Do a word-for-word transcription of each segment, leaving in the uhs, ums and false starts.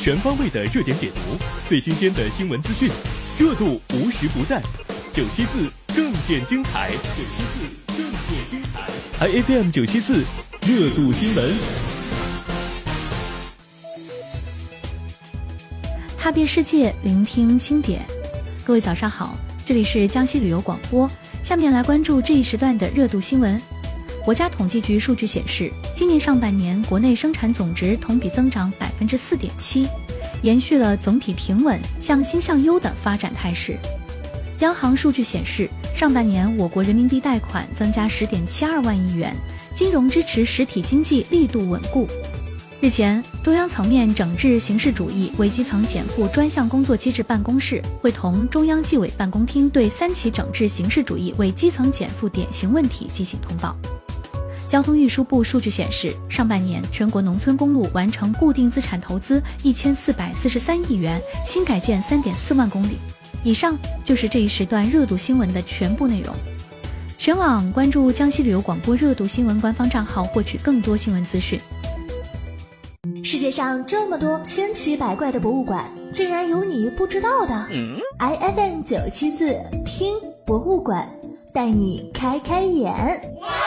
全方位的热点解读，最新鲜的新闻资讯，热度无时不在。九七四更见精彩，九七四更见精彩。I F M 九七四热度新闻。 踏遍世界，聆听经典。各位早上好，这里是江西旅游广播，下面来关注这一时段的热度新闻。国家统计局数据显示，今年上半年国内生产总值同比增长百分之四点七，延续了总体平稳、向新向优的发展态势。央行数据显示，上半年我国人民币贷款增加十点七二万亿元，金融支持实体经济力度稳固。日前，中央层面整治形式主义为基层减负专项工作机制办公室会同中央纪委办公厅对三起整治形式主义为基层减负典型问题进行通报。交通运输部数据显示，上半年全国农村公路完成固定资产投资一千四百四十三亿元，新改建三点四万公里。以上就是这一时段热度新闻的全部内容。全网关注江西旅游广播热度新闻官方账号，获取更多新闻资讯。 世界上这么多千奇百怪的博物馆，竟然有你不知道的。嗯、I F M 九七四听博物馆，带你开开眼。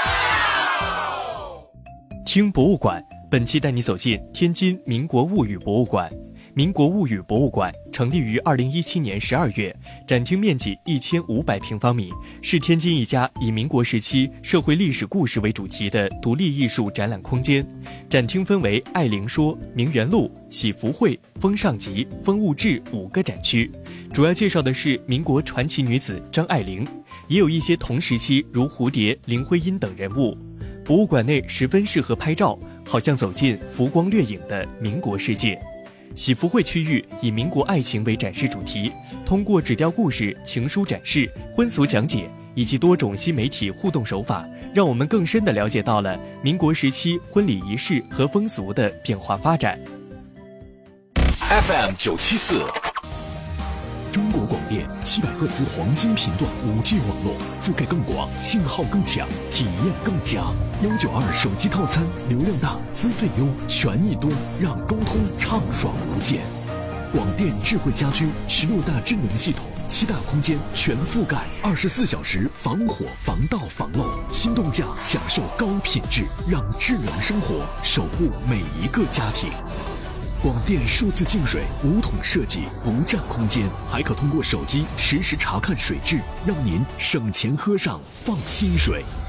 听博物馆，本期带你走进天津民国物语博物馆。民国物语博物馆成立于二零一七年十二月，展厅面积一千五百平方米，是天津一家以民国时期社会历史故事为主题的独立艺术展览空间。展厅分为爱玲说、明园路、喜福会、风尚集、风物志五个展区，主要介绍的是民国传奇女子张爱玲，也有一些同时期如蝴蝶、林徽因等人物。博物馆内十分适合拍照，好像走进浮光掠影的民国世界。喜福会区域以民国爱情为展示主题，通过纸雕故事、情书展示、婚俗讲解以及多种新媒体互动手法，让我们更深地了解到了民国时期婚礼仪式和风俗的变化发展。 F M 九七四， 中国广电七百赫兹黄金频段 五 G 网络，覆盖更广，信号更强，体验更佳。一九二手机套餐，流量大，资费优，权益多，让沟通畅爽无间。广电智慧家居，十六大智能系统，七大空间全覆盖，二十四小时防火防盗防漏，新动价享受高品质，让智能生活守护每一个家庭。广电数字净水无桶设计，不占空间，还可通过手机实时查看水质，让您省钱喝上放心水。